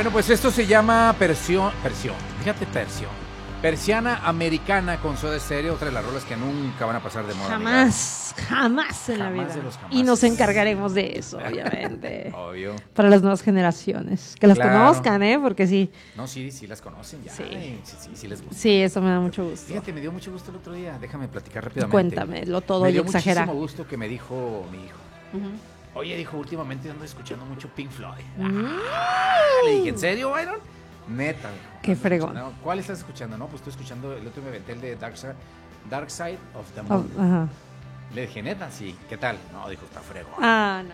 Bueno, pues esto se llama Persiana Americana con Soda Stereo, otra de las rolas que nunca van a pasar de moda. Jamás en la vida. Y nos encargaremos de eso, obviamente. Obvio. Para las nuevas generaciones. Que las conozcan, porque sí. No, sí las conocen ya. Sí les gusta. Sí, eso me da mucho gusto. Fíjate, me dio mucho gusto el otro día. Déjame platicar rápidamente. Cuéntamelo todo y exagera. Me dio muchísimo gusto que me dijo mi hijo. Oye, dijo, últimamente ando escuchando mucho Pink Floyd. Le dije, ¿en serio, Byron? Neta. Qué fregón. ¿Cuál estás escuchando? No, pues estoy escuchando, el otro me aventé el de Dark Side of the Moon. Ajá. Le dije, neta, sí, ¿qué tal? No, dijo, está fregón. No.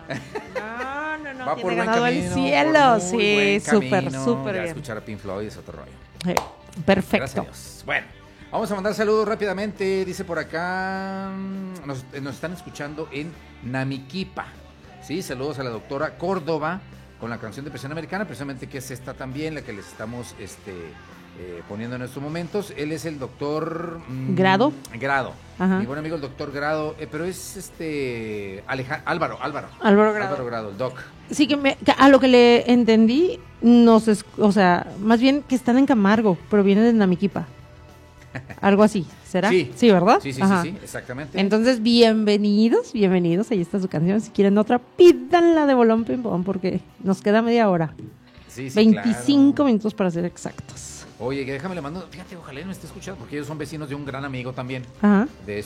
Va tiene por buen ganado camino, el cielo. Sí, súper bien. bien. Escuchar a Pink Floyd es otro rollo. Perfecto. Gracias a Dios. Bueno, vamos a mandar saludos rápidamente. Dice por acá, nos están escuchando en Namiquipa. Sí, saludos a la doctora Córdoba con la canción de Persiana Americana, precisamente que es esta también, la que les estamos poniendo en estos momentos. Él es el doctor... ¿Grado? Grado. Ajá. Mi buen amigo el doctor Grado, pero es Álvaro Grado, el doc. Sí, que a lo que le entendí, más bien que están en Camargo, pero vienen de Namiquipa. Algo así, ¿será? Sí, ¿verdad? Sí, exactamente. Entonces, bienvenidos, ahí está su canción. Si quieren otra, pídanla de Bolón Pim Pom, porque nos queda media hora. Sí, 25 minutos para ser exactos. Oye, que déjame le mando, fíjate, ojalá él me esté escuchando, porque ellos son vecinos de un gran amigo también. Ajá.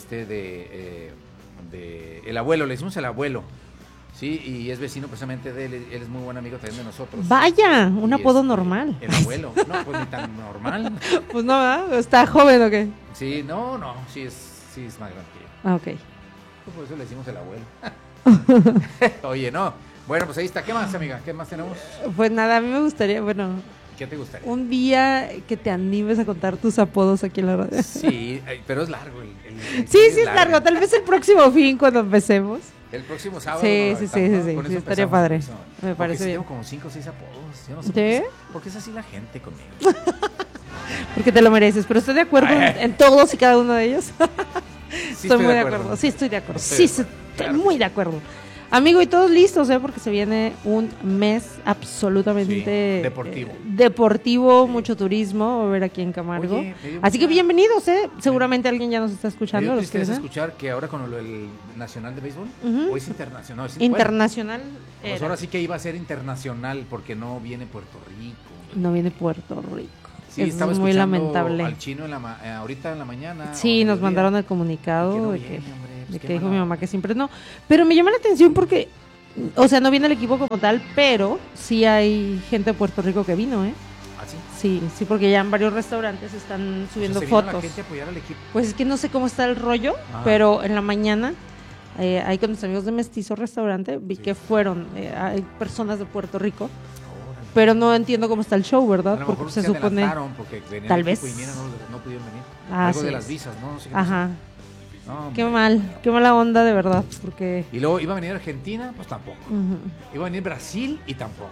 De el abuelo, le decimos el abuelo. Sí, y es vecino precisamente de él es muy buen amigo también de nosotros. Vaya, un apodo normal. El abuelo, no, pues ni tan normal. Pues no, ¿verdad? ¿Está joven o qué? Sí, no, sí es más grande que yo. Ah, ok. Por eso le decimos el abuelo. Oye, no, bueno, pues ahí está. ¿Qué más, amiga? ¿Qué más tenemos? Pues nada, a mí me gustaría, ¿Qué te gustaría? un día que te animes a contar tus apodos aquí en la radio. Sí, pero es largo. Sí, es largo. Tal vez el próximo fin cuando empecemos. El próximo sábado. Sí, estaría padre. Me parece bien. Tengo como 5 o 6 apodos. Yo no sé por qué es así la gente conmigo. Porque te lo mereces, pero estoy de acuerdo en todos y cada uno de ellos. Estoy muy de acuerdo. Sí, estoy de acuerdo. Estoy muy de acuerdo. Amigo, y todos listos, porque se viene un mes absolutamente deportivo, mucho turismo, va a haber aquí en Camargo. Oye, así que bienvenidos, seguramente alguien ya nos está escuchando. ¿Los quieres escuchar que ahora con el Nacional de Béisbol? ¿O es internacional? Internacional. Pues ahora sí que iba a ser internacional porque no viene Puerto Rico. No viene Puerto Rico. Sí, estaba escuchando muy lamentable. Al chino ahorita en la mañana. Sí, nos mandaron el comunicado de que dijo mi mamá que siempre no. Pero me llama la atención porque, no viene el equipo como tal, pero sí hay gente de Puerto Rico que vino, ¿Ah, sí? Sí, porque ya en varios restaurantes están subiendo fotos. La gente a apoyar al equipo. Pues es que no sé cómo está el rollo, pero en la mañana, ahí con mis amigos de Mestizo Restaurante, vi que fueron, hay personas de Puerto Rico. Pero no entiendo cómo está el show, ¿verdad? Porque se supone porque tal vez no pudieron venir. Algo de las visas, ¿no? Sí, ajá. No, qué mala onda de verdad, porque... Y luego iba a venir Argentina, pues tampoco. Iba a venir Brasil y tampoco.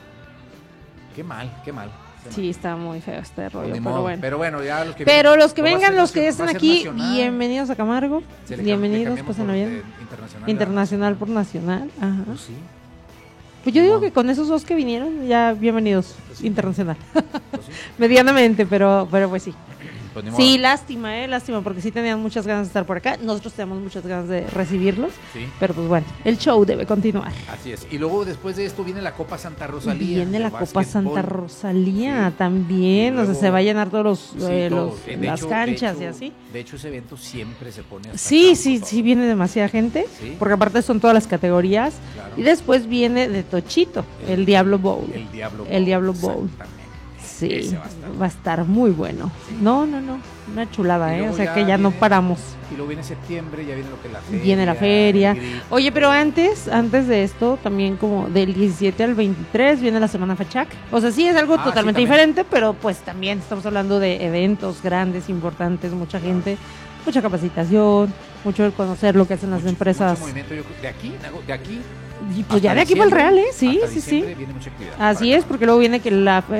Qué mal. Sí, está muy feo este rollo, pero bueno. Ya los que vengan, los que ya están aquí, bienvenidos a Camargo. Bienvenidos, pásenlo bien. Internacional por nacional. Ajá. Pues sí. Pues yo digo que con esos dos que vinieron, ya bienvenidos, pues sí. Internacional. Pues sí. Medianamente, pero pues sí. Pues sí, lástima, porque sí tenían muchas ganas de estar por acá. Nosotros tenemos muchas ganas de recibirlos. Sí. Pero pues bueno, el show debe continuar. Así es. Y luego después de esto viene la Copa Santa Rosalía. Viene la Copa Santa Rosalía también. Luego, se va a llenar todos las canchas y así. De hecho, ese evento siempre se pone hasta sí, viene demasiada gente. ¿Sí? Porque aparte son todas las categorías. Claro. Y después viene de Tochito, el Diablo Bowl. El Diablo Bowl. Sí, va a estar muy bueno. Sí. No, una chulada, o sea que ya no paramos. Y luego viene septiembre, ya viene lo que la feria. Viene la feria. Oye, pero antes de esto, también como del 17 al 23 viene la Semana Fachac. O sea, sí es algo totalmente diferente, pero pues también estamos hablando de eventos grandes, importantes, mucha gente, mucha capacitación, mucho el conocer lo que hacen las empresas. Mucho movimiento de aquí. Y pues ya de aquí para el Real, Sí. Viene mucha actividad. Así es, porque luego viene que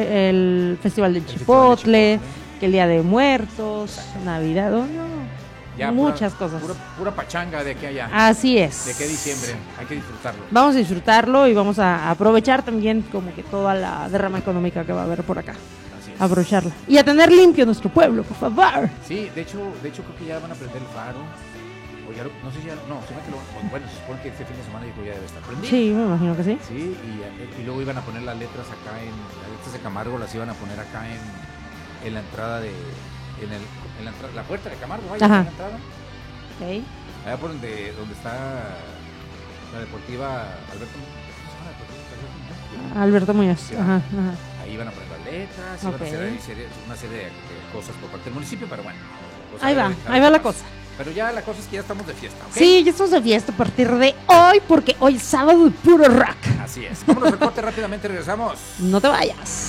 el Festival del Chipotle, que el Día de Muertos, Navidad, Ya muchas cosas. Pura pachanga de aquí a allá. Así es. De qué diciembre, hay que disfrutarlo. Vamos a disfrutarlo y vamos a aprovechar también como que toda la derrama económica que va a haber por acá. Así es. Aprovecharla. Y a tener limpio nuestro pueblo, por favor. Sí, de hecho creo que ya van a prender el faro. O ya no sé si ya, no, se supone que este fin de semana ya debe estar prendido. Sí, me imagino que sí. Sí, y luego iban a poner las letras acá las letras de Camargo las iban a poner acá en la entrada la puerta de Camargo, vaya, en la entrada. Okay. Allá por donde está la deportiva Alberto Muñoz. Sí, ajá. Ahí iban a poner las letras, iban a hacer una serie de cosas por parte del municipio, pero bueno. Pues ahí va la cosa. Pero ya la cosa es que ya estamos de fiesta, ¿ok? Sí, ya estamos de fiesta a partir de hoy, porque hoy es sábado de puro rock. Así es. Vámonos al corte rápidamente, regresamos. No te vayas.